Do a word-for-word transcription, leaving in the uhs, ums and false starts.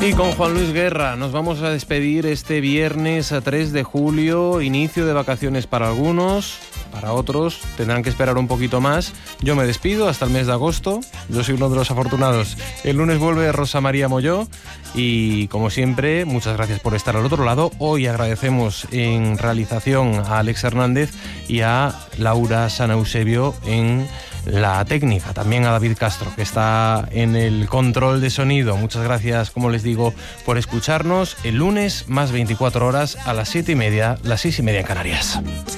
Y con Juan Luis Guerra nos vamos a despedir este viernes a tres de julio, inicio de vacaciones para algunos, para otros tendrán que esperar un poquito más. Yo me despido hasta el mes de agosto, yo soy uno de los afortunados. El lunes vuelve Rosa María Molló y, como siempre, muchas gracias por estar al otro lado. Hoy agradecemos en realización a Alex Hernández y a Laura San Eusebio en la técnica, también a David Castro, que está en el control de sonido. Muchas gracias, como les digo, por escucharnos. El lunes, más veinticuatro horas, a las siete y media, las seis y media en Canarias.